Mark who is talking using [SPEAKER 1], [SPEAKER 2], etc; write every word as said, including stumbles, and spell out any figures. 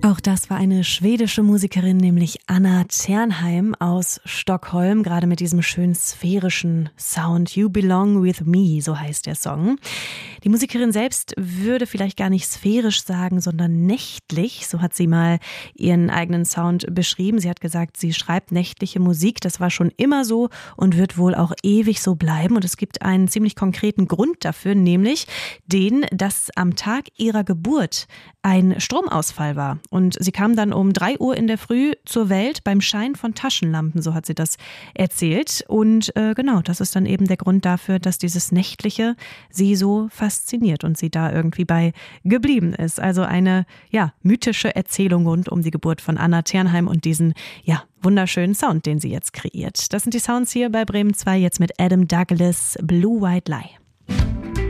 [SPEAKER 1] Auch das war eine schwedische Musikerin, nämlich Anna Ternheim aus Stockholm, gerade mit diesem schön sphärischen Sound. You Belong With Me, so heißt der Song. Die Musikerin selbst würde vielleicht gar nicht sphärisch sagen, sondern nächtlich. So hat sie mal ihren eigenen Sound beschrieben. Sie hat gesagt, sie schreibt nächtliche Musik. Das war schon immer so und wird wohl auch ewig so bleiben. Und es gibt einen ziemlich konkreten Grund dafür, nämlich den, dass am Tag ihrer Geburt ein Stromausfall war. Und sie kam dann um drei Uhr in der Früh zur Welt beim Schein von Taschenlampen, so hat sie das erzählt. Und äh, genau, das ist dann eben der Grund dafür, dass dieses Nächtliche sie so fasziniert und sie da irgendwie bei geblieben ist. Also eine, ja, mythische Erzählung rund um die Geburt von Anna Ternheim und diesen, ja, wunderschönen Sound, den sie jetzt kreiert. Das sind die Sounds hier bei Bremen zwei, jetzt mit Adam Douglas, Blue White Lie.